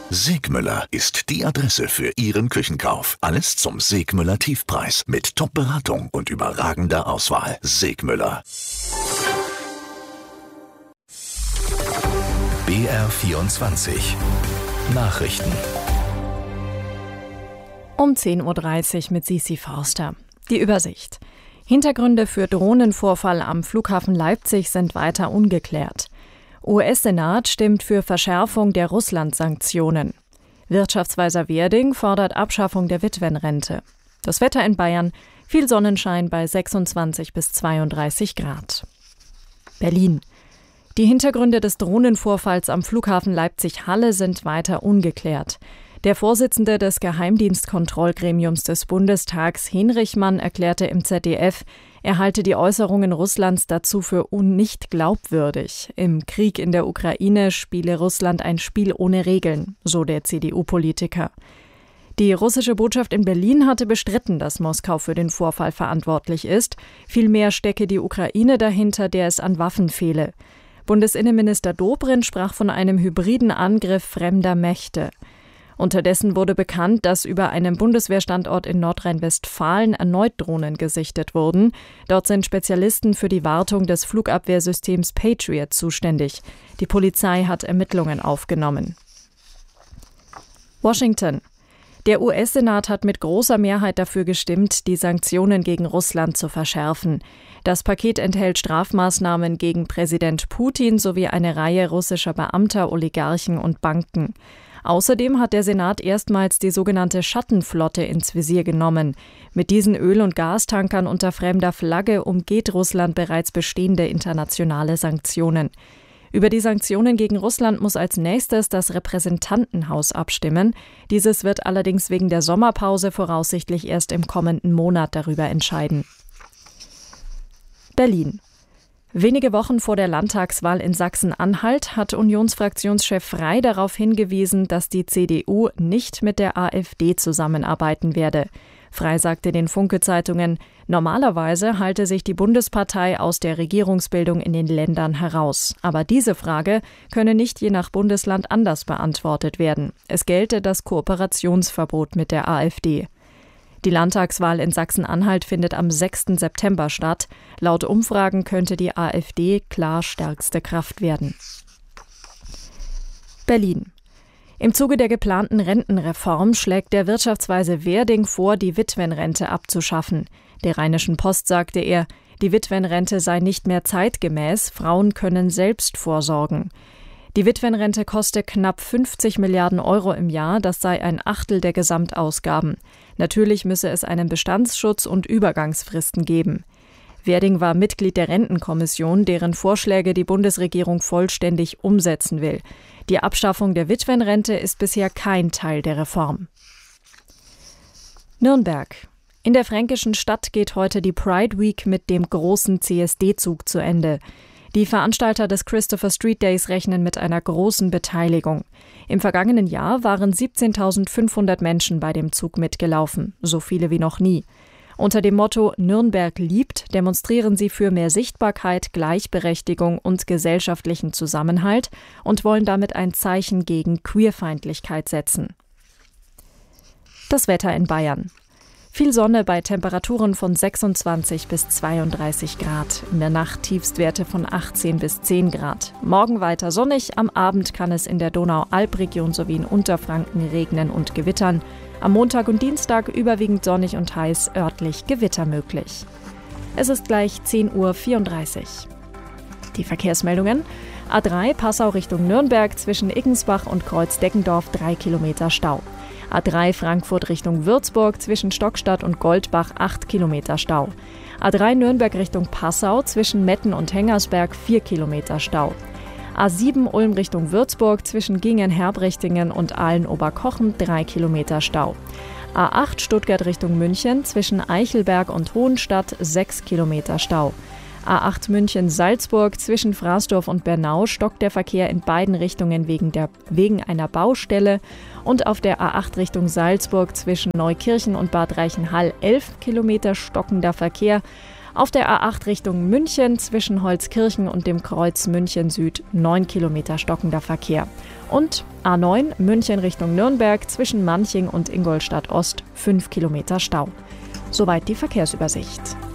Segmüller ist die Adresse für Ihren Küchenkauf. Alles zum Segmüller Tiefpreis mit Top-Beratung und überragender Auswahl. Segmüller. BR24 Nachrichten. Um 10.30 Uhr mit Sisi Forster. Die Übersicht. Hintergründe für Drohnenvorfall am Flughafen Leipzig sind weiter ungeklärt. US-Senat stimmt für Verschärfung der Russland-Sanktionen. Wirtschaftsweiser Werding fordert Abschaffung der Witwenrente. Das Wetter in Bayern, viel Sonnenschein bei 26 bis 32 Grad. Berlin. Die Hintergründe des Drohnenvorfalls am Flughafen Leipzig-Halle sind weiter ungeklärt. Der Vorsitzende des Geheimdienstkontrollgremiums des Bundestags, Henrichmann, erklärte im ZDF, er halte die Äußerungen Russlands dazu für nicht glaubwürdig. Im Krieg in der Ukraine spiele Russland ein Spiel ohne Regeln, so der CDU-Politiker. Die russische Botschaft in Berlin hatte bestritten, dass Moskau für den Vorfall verantwortlich ist. Vielmehr stecke die Ukraine dahinter, der es an Waffen fehle. Bundesinnenminister Dobrindt sprach von einem hybriden Angriff fremder Mächte. Unterdessen wurde bekannt, dass über einem Bundeswehrstandort in Nordrhein-Westfalen erneut Drohnen gesichtet wurden. Dort sind Spezialisten für die Wartung des Flugabwehrsystems Patriot zuständig. Die Polizei hat Ermittlungen aufgenommen. Washington. Der US-Senat hat mit großer Mehrheit dafür gestimmt, die Sanktionen gegen Russland zu verschärfen. Das Paket enthält Strafmaßnahmen gegen Präsident Putin sowie eine Reihe russischer Beamter, Oligarchen und Banken. Außerdem hat der Senat erstmals die sogenannte Schattenflotte ins Visier genommen. Mit diesen Öl- und Gastankern unter fremder Flagge umgeht Russland bereits bestehende internationale Sanktionen. Über die Sanktionen gegen Russland muss als nächstes das Repräsentantenhaus abstimmen. Dieses wird allerdings wegen der Sommerpause voraussichtlich erst im kommenden Monat darüber entscheiden. Berlin. Wenige Wochen vor der Landtagswahl in Sachsen-Anhalt hat Unionsfraktionschef Frey darauf hingewiesen, dass die CDU nicht mit der AfD zusammenarbeiten werde. Frey sagte den Funke-Zeitungen, normalerweise halte sich die Bundespartei aus der Regierungsbildung in den Ländern heraus. Aber diese Frage könne nicht je nach Bundesland anders beantwortet werden. Es gelte das Kooperationsverbot mit der AfD. Die Landtagswahl in Sachsen-Anhalt findet am 6. September statt. Laut Umfragen könnte die AfD klar stärkste Kraft werden. Berlin. Im Zuge der geplanten Rentenreform schlägt der Wirtschaftsweise Werding vor, die Witwenrente abzuschaffen. Der Rheinischen Post sagte er, die Witwenrente sei nicht mehr zeitgemäß, Frauen können selbst vorsorgen. Die Witwenrente koste knapp 50 Milliarden Euro im Jahr, das sei ein Achtel der Gesamtausgaben. Natürlich müsse es einen Bestandsschutz und Übergangsfristen geben. Werding war Mitglied der Rentenkommission, deren Vorschläge die Bundesregierung vollständig umsetzen will. Die Abschaffung der Witwenrente ist bisher kein Teil der Reform. Nürnberg. In der fränkischen Stadt geht heute die Pride Week mit dem großen CSD-Zug zu Ende. Die Veranstalter des Christopher Street Days rechnen mit einer großen Beteiligung. Im vergangenen Jahr waren 17.500 Menschen bei dem Zug mitgelaufen, so viele wie noch nie. Unter dem Motto Nürnberg liebt demonstrieren sie für mehr Sichtbarkeit, Gleichberechtigung und gesellschaftlichen Zusammenhalt und wollen damit ein Zeichen gegen Queerfeindlichkeit setzen. Das Wetter in Bayern. Viel Sonne bei Temperaturen von 26 bis 32 Grad. In der Nacht Tiefstwerte von 18 bis 10 Grad. Morgen weiter sonnig. Am Abend kann es in der Donau-Alb-Region sowie in Unterfranken regnen und gewittern. Am Montag und Dienstag überwiegend sonnig und heiß, örtlich Gewitter möglich. Es ist gleich 10.34 Uhr. Die Verkehrsmeldungen. A3 Passau Richtung Nürnberg zwischen Iggensbach und Kreuz-Deckendorf 3 Kilometer Stau. A3 Frankfurt Richtung Würzburg zwischen Stockstadt und Goldbach 8 Kilometer Stau. A3 Nürnberg Richtung Passau zwischen Metten und Hengersberg 4 Kilometer Stau. A7 Ulm Richtung Würzburg zwischen Gingen-Herbrichtingen und Aalen-Oberkochen 3 Kilometer Stau. A8 Stuttgart Richtung München zwischen Eichelberg und Hohenstadt 6 Kilometer Stau. A8 München-Salzburg zwischen Fraßdorf und Bernau stockt der Verkehr in beiden Richtungen wegen einer Baustelle und auf der A8 Richtung Salzburg zwischen Neukirchen und Bad Reichenhall 11 Kilometer stockender Verkehr. Auf der A8 Richtung München zwischen Holzkirchen und dem Kreuz München Süd 9 Kilometer stockender Verkehr. Und A9 München Richtung Nürnberg zwischen Manching und Ingolstadt Ost 5 Kilometer Stau. Soweit die Verkehrsübersicht.